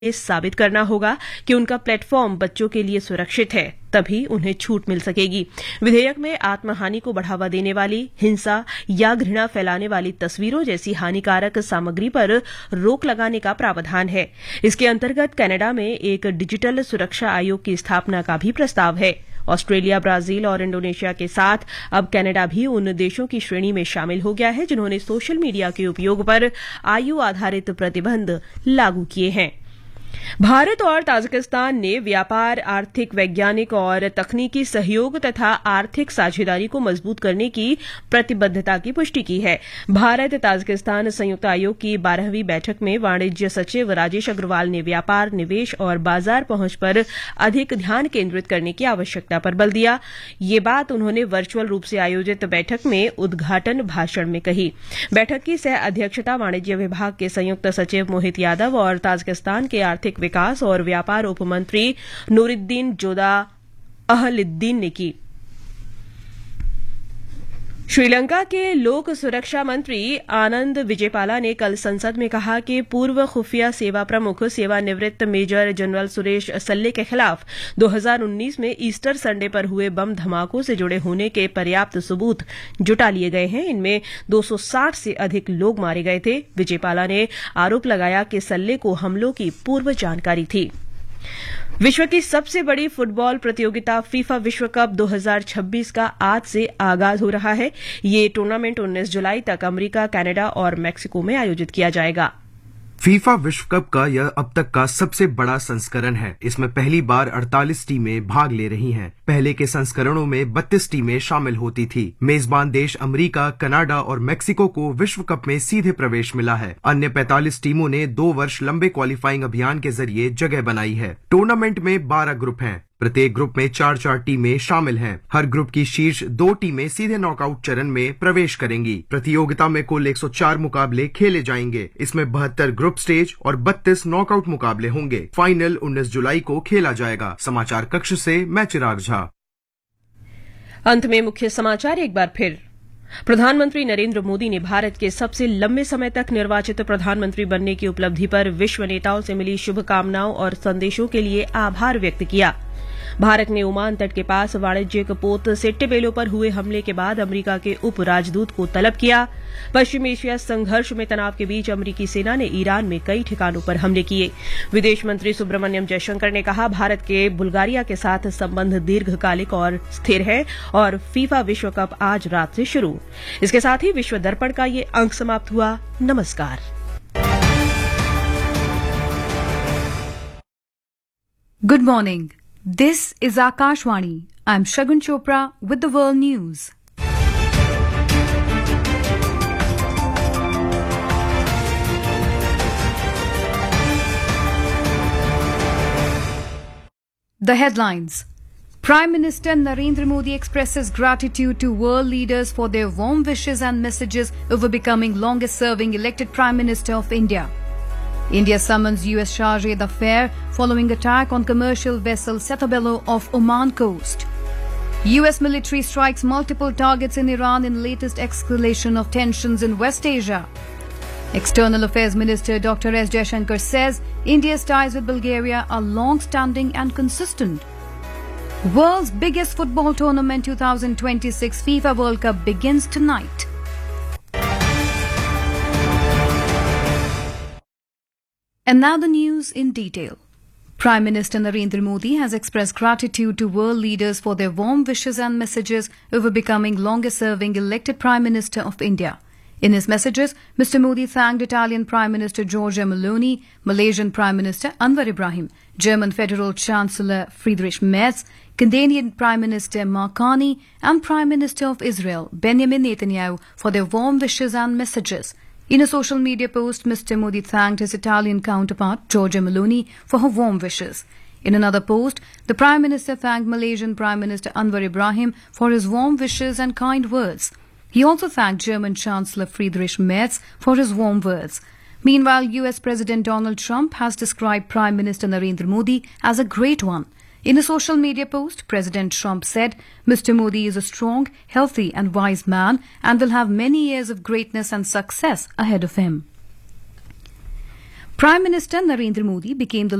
ये साबित करना होगा कि उनका प्लेटफॉर्म बच्चों के लिए सुरक्षित है, तभी उन्हें छूट मिल सकेगी। विधेयक में आत्महानि को बढ़ावा देने वाली, हिंसा या घृणा फैलाने वाली तस्वीरों जैसी हानिकारक सामग्री पर रोक लगाने का प्रावधान है। इसके अंतर्गत कनाडा में एक डिजिटल सुरक्षा आयोग की स्थापना का भी प्रस्ताव है। ऑस्ट्रेलिया, ब्राजील और इंडोनेशिया के साथ अब कनाडा भी उन देशों की श्रेणी में शामिल हो गया है जिन्होंने सोशल मीडिया के उपयोग पर आयु आधारित प्रतिबंध लागू किए हैं। भारत और ताजिकिस्तान ने व्यापार, आर्थिक, वैज्ञानिक और तकनीकी सहयोग तथा आर्थिक साझेदारी को मजबूत करने की प्रतिबद्धता की पुष्टि की है। भारत ताजिकिस्तान संयुक्त आयोग की 12वीं बैठक में वाणिज्य सचिव राजेश अग्रवाल ने व्यापार, निवेश और बाजार पहुंच पर अधिक ध्यान केंद्रित करने की आवश्यकता पर बल दिया। ये बात उन्होंने वर्चुअल रूप से आयोजित बैठक में उद्घाटन भाषण में कही। बैठक की सह अध्यक्षता वाणिज्य विभाग के संयुक्त सचिव मोहित यादव और ताजिकिस्तान के आर्थिक विकास और व्यापार उपमंत्री नूरुद्दीन जोदा अहलिद्दीन ने की। श्रीलंका के लोक सुरक्षा मंत्री आनंद विजयपाला ने कल संसद में कहा कि पूर्व खुफिया सेवा प्रमुख सेवानिवृत्त मेजर जनरल सुरेश सल्ले के खिलाफ 2019 में ईस्टर संडे पर हुए बम धमाकों से जुड़े होने के पर्याप्त सबूत जुटा लिए गए हैं। इनमें 260 से अधिक लोग मारे गए थे। विजयपाला ने आरोप लगाया कि सल्ले को हमलों की पूर्व जानकारी थी। विश्व की सबसे बड़ी फुटबॉल प्रतियोगिता फीफा विश्व कप 2026 का आज से आगाज हो रहा है। ये टूर्नामेंट 19 जुलाई तक अमेरिका, कनाडा और मैक्सिको में आयोजित किया जाएगा। फीफा विश्व कप का यह अब तक का सबसे बड़ा संस्करण है। इसमें पहली बार 48 टीमें भाग ले रही हैं। पहले के संस्करणों में 32 टीमें शामिल होती थी। मेजबान देश अमेरिका, कनाडा और मैक्सिको को विश्व कप में सीधे प्रवेश मिला है। अन्य 45 टीमों ने 2 वर्ष लंबे क्वालिफाइंग अभियान के जरिए जगह बनाई है। टूर्नामेंट में 12 ग्रुप हैं। प्रत्येक ग्रुप में 4-4 टीमें शामिल हैं। हर ग्रुप की शीर्ष 2 टीमें सीधे नॉकआउट चरण में प्रवेश करेंगी। प्रतियोगिता में कुल 104 मुकाबले खेले जाएंगे। इसमें 72 ग्रुप स्टेज और 32 नॉकआउट मुकाबले होंगे। फाइनल 19 जुलाई को खेला जाएगा। समाचार कक्ष से मैं चिराग झा। अंत में मुख्य समाचार एक बार फिर। प्रधानमंत्री नरेंद्र मोदी ने भारत के सबसे लंबे समय तक निर्वाचित प्रधानमंत्री बनने की उपलब्धि पर विश्व नेताओं से मिली शुभकामनाओं और संदेशों के लिए आभार व्यक्त किया। भारत ने ओमान तट के पास वाणिज्यिक पोत सेट्टेबेलो पर हुए हमले के बाद अमेरिका के उप राजदूत को तलब किया। पश्चिम एशिया संघर्ष में तनाव के बीच अमेरिकी सेना ने ईरान में कई ठिकानों पर हमले किए। विदेश मंत्री सुब्रमण्यम जयशंकर ने कहा, भारत के बुल्गारिया के साथ संबंध दीर्घकालिक और स्थिर है और फीफा विश्व कप आज रात से शुरू। इसके साथ ही विश्व दर्पण का ये अंक समाप्त हुआ। नमस्कार। Good morning. This is Akashvani. I'm Shagun Chopra with the World News. The headlines. Prime Minister Narendra Modi expresses gratitude to world leaders for their warm wishes and messages over becoming longest-serving elected Prime Minister of India. India summons US Chargé d'Affaires following attack on commercial vessel Settebello off Oman coast. US military strikes multiple targets in Iran in latest escalation of tensions in West Asia. External Affairs Minister Dr. S. Jaishankar says India's ties with Bulgaria are long-standing and consistent. World's biggest football tournament 2026 FIFA World Cup begins tonight. And now the news in detail. Prime Minister Narendra Modi has expressed gratitude to world leaders for their warm wishes and messages over becoming longest-serving elected Prime Minister of India. In his messages, Mr. Modi thanked Italian Prime Minister Giorgia Meloni, Malaysian Prime Minister Anwar Ibrahim, German Federal Chancellor Friedrich Merz, Canadian Prime Minister Mark Carney, and Prime Minister of Israel Benjamin Netanyahu for their warm wishes and messages. In a social media post, Mr. Modi thanked his Italian counterpart, Giorgia Meloni, for her warm wishes. In another post, the Prime Minister thanked Malaysian Prime Minister Anwar Ibrahim for his warm wishes and kind words. He also thanked German Chancellor Friedrich Merz for his warm words. Meanwhile, US President Donald Trump has described Prime Minister Narendra Modi as a great one. In a social media post, President Trump said, Mr. Modi is a strong, healthy and wise man and will have many years of greatness and success ahead of him. Prime Minister Narendra Modi became the